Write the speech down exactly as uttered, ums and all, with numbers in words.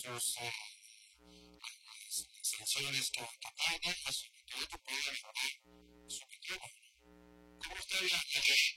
sus eh, las sanciones que, que tiene, pues, que te puede